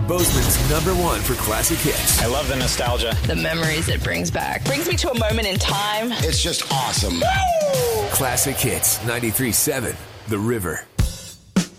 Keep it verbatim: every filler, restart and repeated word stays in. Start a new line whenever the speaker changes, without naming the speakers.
Bozeman's number one for classic hits.
I love the nostalgia.
The memories it brings back.
Brings me to a moment in time.
It's just awesome.
Classic Hits, ninety-three point seven, The River.